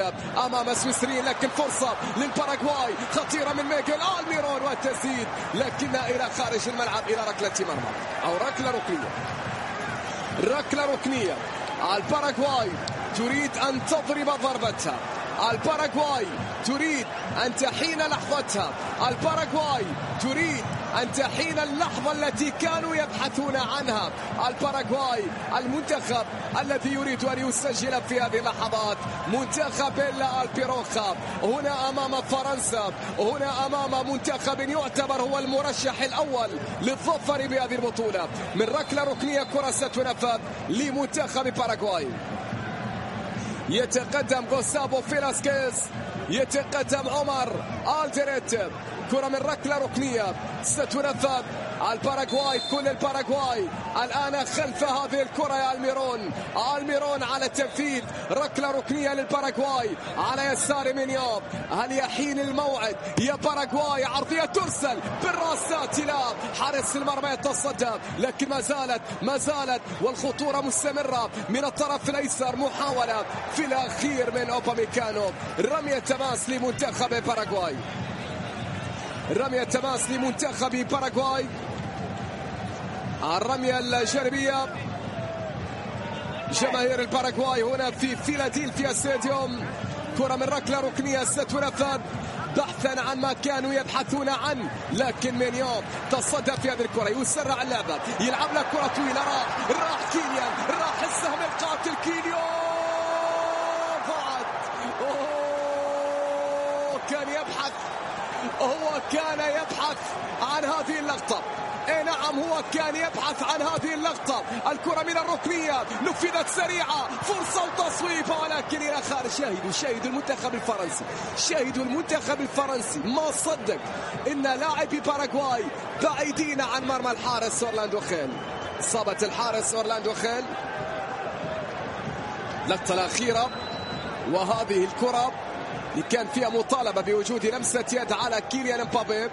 امام السويسريين، لكن فرصه للباراغواي خطيره من ميغيل الميرون والتسديد، لكنها الى خارج الملعب الى ركله مرمى او ركله ركنيه. الباراغواي تريد ان تضرب ضربتها، الباراغواي تريد أن تحين لحظتها، الباراغواي تريد أن تحين اللحظة التي كانوا يبحثون عنها. الباراغواي المنتخب الذي يريد أن يسجل في هذه اللحظات، منتخب البيروخا هنا أمام فرنسا، هنا أمام منتخب يعتبر هو المرشح الأول للظفر بهذه البطولة. من ركلة ركنية كرة ستنفذ لمنتخب باراغواي. يتقدم غوسافو فيلاسكيز، يتقدم عمر ألدريت، كرة من ركلة ركنية ستنفذ. الباراغواي كل الباراغواي الآن خلف هذه الكرة يا الميرون على التنفيذ. ركلة ركنية للباراغواي على يسار مينيوم. هل يحين الموعد يا باراغواي؟ عرضية ترسل بالراسات إلى حارس المرمى يتصدى، لكن ما زالت والخطورة مستمرة من الطرف الأيسر. محاولة في الأخير من أوباميكانو، رمية تماس لمنتخب باراغواي، رمية تماس لمنتخب باراغواي. الرمية الجانبية. جماهير الباراغواي هنا في فيلادلفيا ستاديوم. كرة من ركلة ركنية ستنفذ بحثا عن ما كانوا يبحثون عنه، لكن مينيوم تصدى في هذه الكرة، يسرع اللعبة، يلعب لك كرة طويلة، راح كيليان، راح السهم القاتل كيليان، ضاعت. كان يبحث عن هذه اللقطة. اي نعم، هو كان يبحث عن هذه اللقطة. الكرة من الركنية نفذت سريعة، فرصة وتصويب، ولكن إلى خارج. شاهدوا المنتخب الفرنسي ما صدق إن لاعبي باراغواي بعيدين عن مرمى الحارس أورلاندو خيل. إصابة الحارس أورلاندو خيل. اللقطة الأخيرة، وهذه الكرة اللي كان فيها مطالبة بوجود لمسة يد على كيليان امبابي.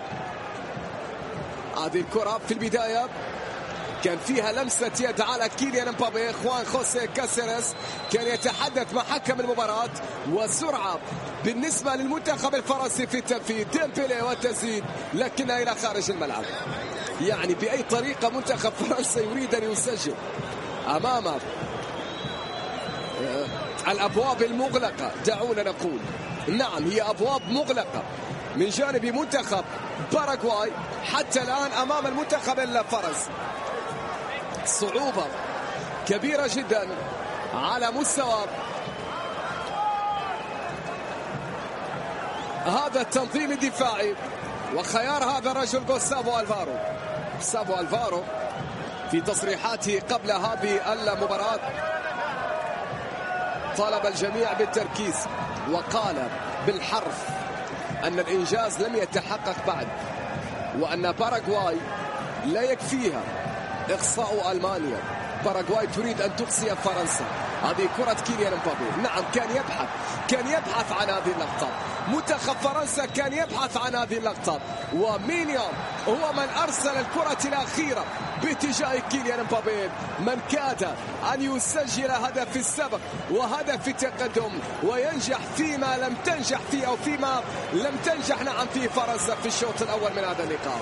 هذه الكرة في البداية كان فيها لمسة يد على كيليان امبابي. خوان خوسيه كاسيرس كان يتحدث مع حكم المباراة، وسرعة بالنسبة للمنتخب الفرنسي في التنفيذ. ديمبلي والتسديد، لكنها إلى خارج الملعب. يعني بأي طريقة منتخب فرنسا يريد أن يسجل أمام الأبواب المغلقة. دعونا نقول نعم، هي أبواب مغلقة من جانب منتخب باراغواي حتى الآن أمام المنتخب الفرنسي. صعوبة كبيرة جدا على مستوى هذا التنظيم الدفاعي وخيار هذا الرجل غوسافو ألفارو في تصريحاته قبل هذه المباراة طالب الجميع بالتركيز، وقال بالحرف أن الإنجاز لم يتحقق بعد، وأن باراغواي لا يكفيها إقصاء ألمانيا. باراغواي تريد أن تقصي فرنسا. هذه كرة كيليان امبابي. نعم، كان يبحث عن هذه اللقطة. منتخب فرنسا كان يبحث عن هذه اللقطة، ومينيوم هو من أرسل الكرة الأخيرة باتجاه كيليان امبابي، من كاد أن يسجل هدف السبق وهدف التقدم وينجح فيما لم تنجح فيه، أو فيما لم تنجح فيه فرنسا في الشوط الأول من هذا اللقاء.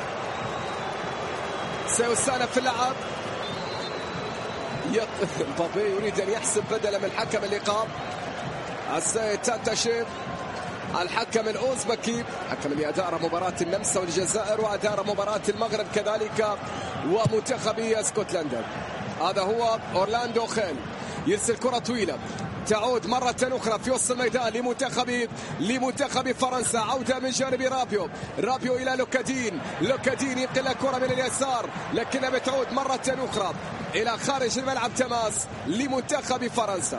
سيستأنف في اللعب. مبابي يريد أن يحسب بدلا من حكم اللقاء السيد تاتاشيف، الحكم الأوزبكي، حكم اللي أدار مباراة النمسا والجزائر وأدار مباراة المغرب كذلك ومنتخب اسكتلندا. هذا هو أورلاندو خيل. يرسل كرة طويلة تعود مرة أخرى في وسط الميدان لمنتخب فرنسا. عودة من جانب رابيو إلى لوكادين ينقل الكرة من اليسار، لكنها بتعود مرة أخرى إلى خارج الملعب. تماس لمنتخب فرنسا،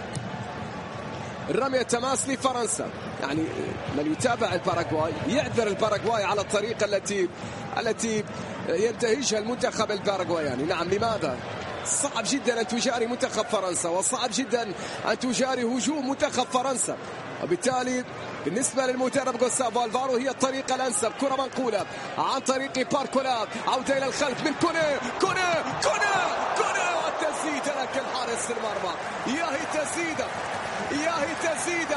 رمية تماس لفرنسا. يعني من يتابع الباراغواي يعذر الباراغواي على الطريقة التي ينتهجها المنتخب الباراغواياني. نعم، لماذا؟ صعب جدا أن تجاري منتخب فرنسا، وصعب جدا أن تجاري هجوم منتخب فرنسا، وبالتالي بالنسبة للمدرب غوسافو ألفارو هي الطريقة الأنسب. كرة منقولة عن طريق باركولا، عودة إلى الخلف من كوني والتسديد، لكن حارس المرمى. يا هي تسديدة ياهي تسديدة